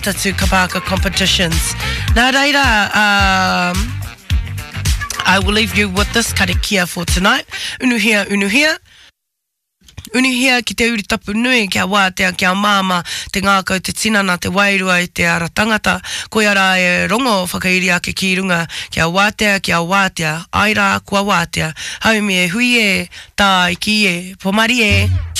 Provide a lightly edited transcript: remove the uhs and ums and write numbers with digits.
Tatu Kabaka competitions. Nā reira, I will leave you with this karikia for tonight. Unuhia, unuhia. Unuhia ki te uritapu nui, kia wātea, kia māma, te ngākau, te tinana, te wairua i te ara tangata. Koe ara e rongo whakairi ake ki runga, kia wātea, aira kua wātea. Haumi e hui e, tā i ki e, pomari e.